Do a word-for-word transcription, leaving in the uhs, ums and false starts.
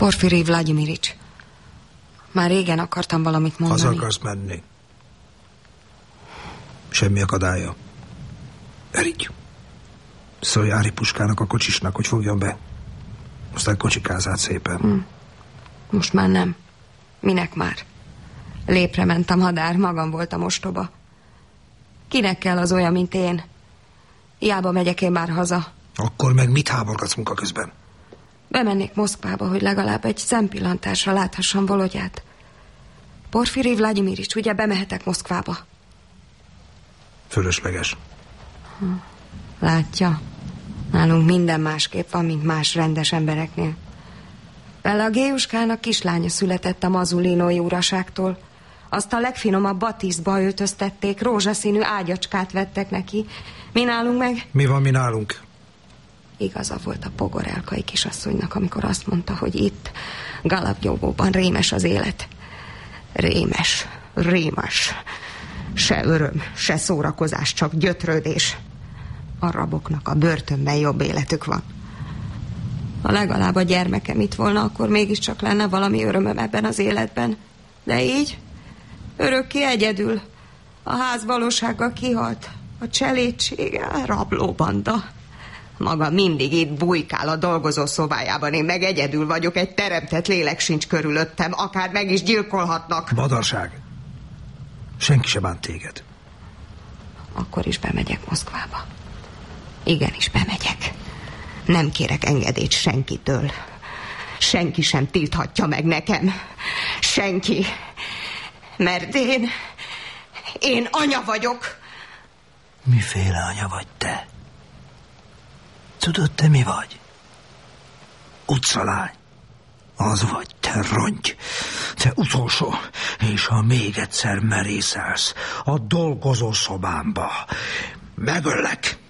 Porfirij Vladimirics. Már régen akartam valamit mondani. Haza akarsz menni. Semmi akadálya. Erigy. Szólj Ári Puskának, a kocsisnak, hogy fogjon be. Aztán kocsikáz át szépen. Hmm. Most már nem. Minek már? Lépre mentem, hadár, magam voltam ostoba. Kinek kell az olyan, mint én? Hiába megyek én már haza. Akkor meg mit háborgatsz munka közben? Bemennék Moszkvába, hogy legalább egy szempillantásra láthassam Volodját. Porfirij Vladimirics, ugye bemehetek Moszkvába? Fölösleges. Hm. Látja? Nálunk minden másképp van, mint más rendes embereknél. Pelagéjuskának kislánya született a mazulinói uraságtól. Azt a legfinomabb batisztba öltöztették, rózsaszínű ágyacskát vettek neki. Mi nálunk meg... Mi van mi nálunk? Igaza volt a pogorelkai kisasszonynak, amikor azt mondta, hogy itt, Galavgyóban rémes az élet. Rémes, rémes. Se öröm, se szórakozás, csak gyötrődés. A raboknak a börtönben jobb életük van. Ha legalább a gyermekem itt volna, akkor mégiscsak lenne valami örömöm ebben az életben. De így, örökké egyedül. A ház valósággal kihalt. A cselédsége, a rablóbanda. Maga mindig itt bujkál a dolgozó szobájában. Én meg egyedül vagyok, egy teremtett lélek sincs körülöttem. Akár meg is gyilkolhatnak. Badarság. Senki se bánt téged. Akkor is bemegyek Moszkvába. Igenis bemegyek. Nem kérek engedélyt senkitől. Senki sem tilthatja meg nekem. Senki. Mert én... Én anya vagyok. Miféle anya vagy te? Tudod, te mi vagy? Utcalány. Az vagy, te rongy. Te utolsó. És ha még egyszer merészelsz a dolgozó szobámba, megöllek.